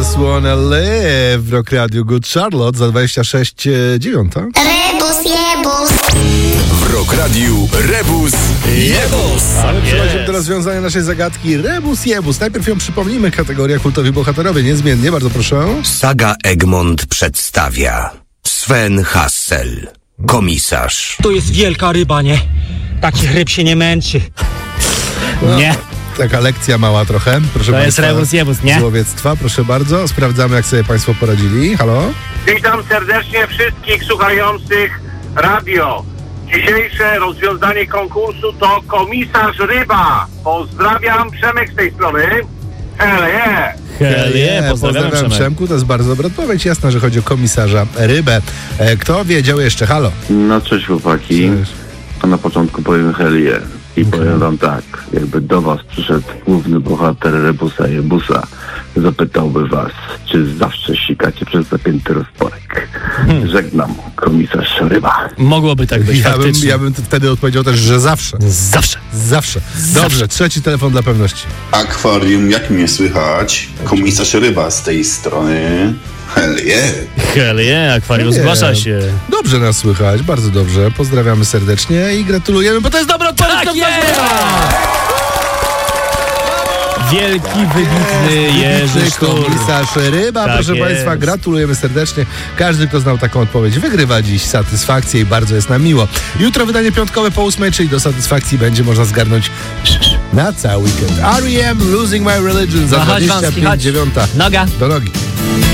Just Wanna Live w Rock Radio Good Charlotte za 26,9. Rebus jebus. W Rock Radiu Rebus Jebus. Ale przechodzimy do rozwiązania naszej zagadki Rebus Jebus. Najpierw ją przypomnijmy, kategoria kultowi bohaterowie, niezmiennie, bardzo proszę. Saga Egmont przedstawia Sven Hassel, komisarz. To jest wielka ryba, nie? Takich ryb się nie męczy. Nie. Taka lekcja mała trochę, proszę To państwa. jest rebus jebus, nie? Z łowiectwa, proszę bardzo. Sprawdzamy, jak sobie państwo poradzili. Halo? Witam serdecznie wszystkich słuchających radio. Dzisiejsze rozwiązanie konkursu to komisarz ryba. Pozdrawiam, Przemek z tej strony. Hell yeah! Hell yeah, pozdrawiam Przemek. Przemku, to jest bardzo dobra odpowiedź. Jasna, że chodzi o komisarza rybę. Kto wiedział jeszcze? Halo? No cześć chłopaki, Cześć. a na początku powiem hell yeah. I powiem wam tak, jakby do was przyszedł główny bohater Rebusa Jebusa, zapytałby was, czy zawsze sikacie przez zapięty rozporek. Żegnam, komisarz ryba. Mogłoby tak być, faktycznie. Ja bym wtedy odpowiedział też, że zawsze. Zawsze. Dobrze, trzeci telefon dla pewności. Akwarium, jak mnie słychać? Komisarz ryba z tej strony. Hell yeah. Hell yeah, akwarium Nie. zgłasza się. Dobrze nas słychać, bardzo dobrze. Pozdrawiamy serdecznie i gratulujemy, bo to jest dobra odpowiedź. Tak to jest! Wielki, wybitny Jerzy Sztur. Komisarz ryba, Tak proszę jest. państwa, gratulujemy serdecznie. Każdy, kto znał taką odpowiedź, wygrywa dziś satysfakcję i bardzo jest nam miło. Jutro wydanie piątkowe po 8, czyli do satysfakcji będzie można zgarnąć na cały weekend. R.E.M. Losing My Religion za No chodź, Wąski, chodź. 25,9. Noga. Do nogi.